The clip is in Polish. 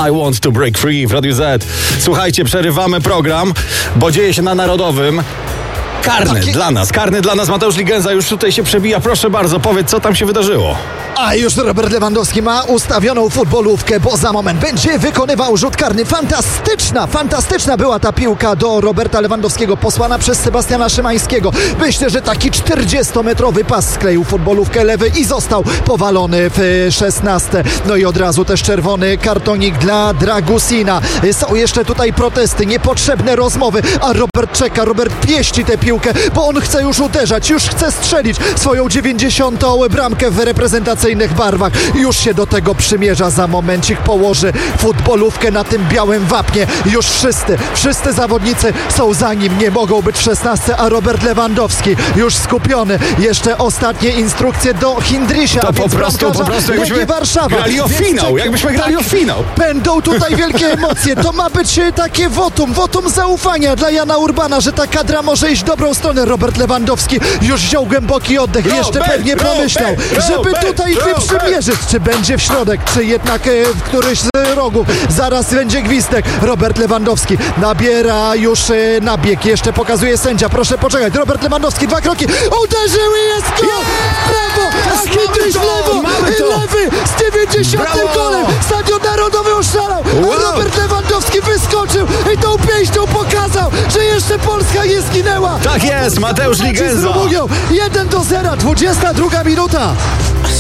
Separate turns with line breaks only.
I want to break free w Radiu Z. Słuchajcie, przerywamy program, bo dzieje się na Narodowym. Karny dla nas. Mateusz Ligenza już tutaj się przebija. Proszę bardzo, powiedz, co tam się wydarzyło.
A już Robert Lewandowski ma ustawioną futbolówkę, bo za moment będzie wykonywał rzut karny. Fantastyczna była ta piłka do Roberta Lewandowskiego, posłana przez Sebastiana Szymańskiego. Myślę, że taki 40-metrowy pas skleił futbolówkę lewy i został powalony w 16. No i od razu też czerwony kartonik dla Dragusina. Są jeszcze tutaj protesty, niepotrzebne rozmowy, a Robert czeka, Robert pieści tę piłkę, bo on chce już uderzać, już chce strzelić swoją 90. bramkę w reprezentacyjnych barwach. Już się do tego przymierza, za momencik położy futbolówkę na tym białym wapnie. Już wszyscy zawodnicy są za nim, nie mogą być w 16, a Robert Lewandowski już skupiony. Jeszcze ostatnie instrukcje do Hindrisia,
To po prostu jakbyśmy
Warszawa.
grali o finał, jakbyśmy grali o finał.
Będą tutaj wielkie emocje. To ma być takie wotum zaufania dla Jana Urbana, że ta kadra może iść w dobrą stronę. Robert Lewandowski już wziął głęboki oddech. Jeszcze pewnie pomyślał, żeby tutaj przymierzyć, czy będzie w środek, czy jednak w któryś z rogów. Zaraz będzie gwizdek. Robert Lewandowski nabiera już na bieg. Jeszcze pokazuje sędzia. Proszę poczekać. Robert Lewandowski, 2 kroki. Uderzył i jest gol! Brawo! A Hindryś w lewo! Lewy z 90. golem! Stadion Narodowy oszalał! A Robert Lewandowski wyskoczył i tą pięścią pokazał, że jeszcze Polska nie zginęła!
Tak jest, Mateusz Ligenza.
1-0, 22 minuta.